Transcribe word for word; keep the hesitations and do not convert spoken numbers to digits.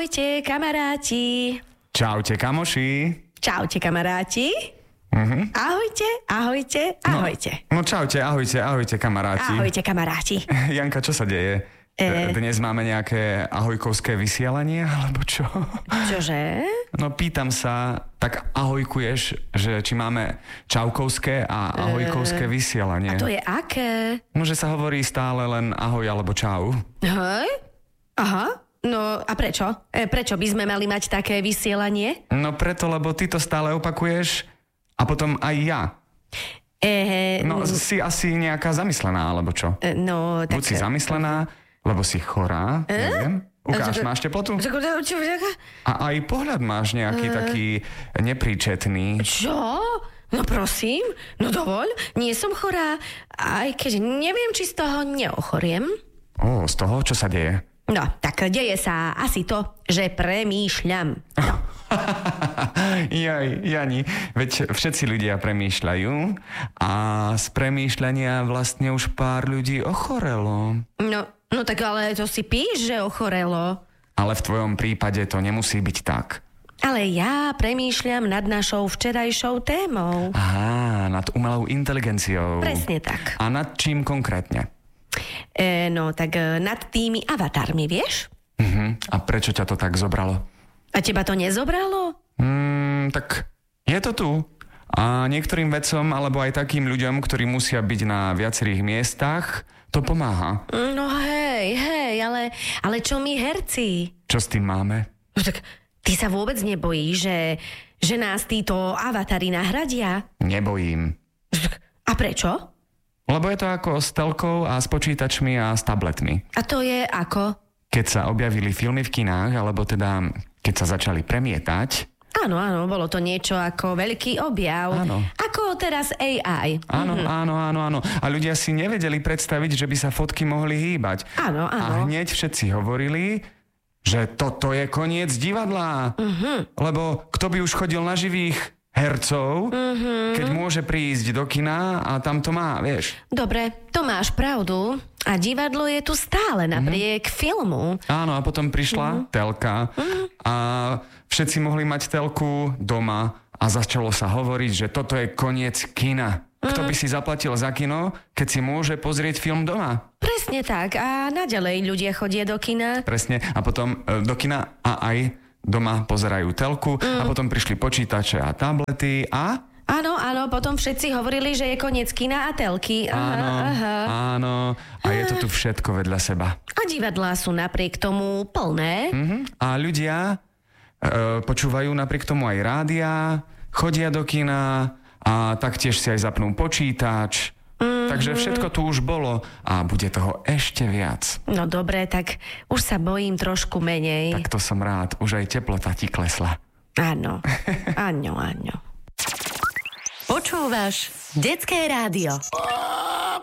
Ahojte, kamaráti. Čaute, kamoši. Čaute, kamaráti. Uh-huh. Ahojte, ahojte, ahojte. No, no čaute, ahojte, ahojte, kamaráti. Ahojte, kamaráti. Janka, čo sa deje? E... Dnes máme nejaké ahojkovské vysielanie, alebo čo? Čože? No pýtam sa, tak ahojkuješ, že či máme čaukovské a ahojkovské vysielanie. A to je aké? No, že sa hovorí stále len ahoj alebo čau. Hej? Aha. No a prečo? E, prečo by sme mali mať také vysielanie? No preto, lebo ty to stále opakuješ a potom aj ja. E, no si asi nejaká zamyslená, alebo čo? E, no tak... Buď si zamyslená, lebo si chorá, e? neviem. Ukáž, máš teplotu? A aj pohľad máš nejaký e... taký nepríčetný. Čo? No prosím, no dovoľ, nie som chorá, aj keď neviem, či z toho neochoriem. Ó, z toho? Čo sa deje? No, tak deje sa asi to, že premýšľam. No. Jaj, Jani, veď všetci ľudia premýšľajú a z premýšľania vlastne už pár ľudí ochorelo. No, no tak ale to si píš, že ochorelo. Ale v tvojom prípade to nemusí byť tak. Ale ja premýšľam nad našou včerajšou témou. Aha, nad umelou inteligenciou. Presne tak. A nad čím konkrétne? E, no, tak e, nad tými avatarmi, vieš? Uh-huh. A prečo ťa to tak zobralo? A teba to nezobralo? Mm, tak je to tu. A niektorým vedcom, alebo aj takým ľuďom, ktorí musia byť na viacerých miestach, to pomáha. No hej, hej, ale, ale čo my herci? Čo s tým máme? No tak ty sa vôbec nebojíš, že, že nás títo avatári nahradia? Nebojím. A prečo? Lebo je to ako s telkou a s počítačmi a s tabletmi. A to je ako? Keď sa objavili filmy v kinách, alebo teda keď sa začali premietať. Áno, áno, bolo to niečo ako veľký objav. Áno. Ako teraz á í. Áno, mhm. áno, áno, áno. A ľudia si nevedeli predstaviť, že by sa fotky mohli hýbať. Áno, áno. A hneď všetci hovorili, že toto je koniec divadla. Mhm. Lebo kto by už chodil na živých hercov, mm-hmm. keď môže prísť do kina a tam to má, vieš. Dobre, to máš pravdu. A divadlo je tu stále napriek mm-hmm. filmu. Áno, a potom prišla mm-hmm. telka mm-hmm. a všetci mohli mať telku doma a začalo sa hovoriť, že toto je koniec kina. Mm-hmm. Kto by si zaplatil za kino, keď si môže pozrieť film doma? Presne tak. A naďalej ľudia chodia do kina. Presne. A potom e, do kina a aj doma pozerajú telku mm. a potom prišli počítače a tablety a... Áno, áno, potom všetci hovorili, že je koniec kina a telky. Aha, áno, aha. áno. A je to tu všetko vedľa seba. A divadlá sú napriek tomu plné. Mm-hmm. A ľudia e, počúvajú napriek tomu aj rádia, chodia do kina a taktiež si aj zapnú počítač. Mm-hmm. Takže všetko tu už bolo a bude toho ešte viac. No dobre, tak už sa bojím trošku menej. Tak to som rád, už aj teplota ti klesla. Áno, áno, áno. Počúvaš Detské rádio.